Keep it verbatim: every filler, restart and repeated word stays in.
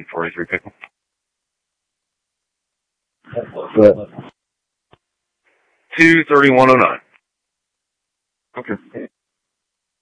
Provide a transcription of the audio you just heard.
forty-three pickle. What? two thirty-one oh nine. Okay.